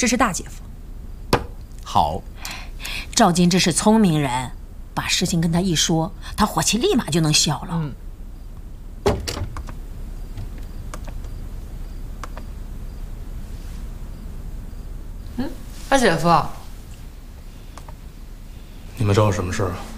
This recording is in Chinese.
支持大姐夫。 好， 赵金这是聪明人，把事情跟他一说，他火气立马就能消了。 大姐夫， 你们找我什么事儿啊？